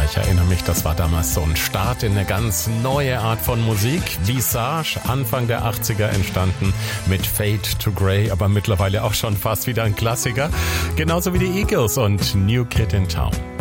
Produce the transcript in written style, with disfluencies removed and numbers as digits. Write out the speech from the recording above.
Ich erinnere mich, das war damals so ein Start in eine ganz neue Art von Musik. Visage, Anfang der 80er entstanden mit Fade to Grey, aber mittlerweile auch schon fast wieder ein Klassiker. Genauso wie die Eagles und New Kid in Town.